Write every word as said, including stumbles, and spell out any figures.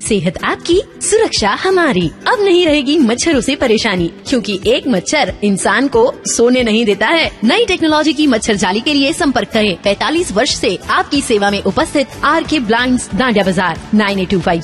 सेहत आपकी, सुरक्षा हमारी। अब नहीं रहेगी मच्छरों से परेशानी, क्योंकि एक मच्छर इंसान को सोने नहीं देता है। नई टेक्नोलॉजी की मच्छर जाली के लिए संपर्क करें पैंतालीस वर्ष से आपकी सेवा में उपस्थित आर के ब्लाइंड्स, डांडिया बाजार, नाइन एट टू फाइव